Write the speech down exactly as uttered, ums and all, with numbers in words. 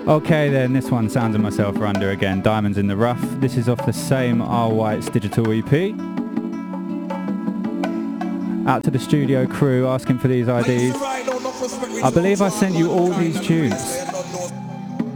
Okay then, this one, Sounds of Myself Are Under again, Diamonds in the Rough. This is off the same R. White's digital E P. Out to the studio crew asking for these I Ds. I believe I sent you all these tunes.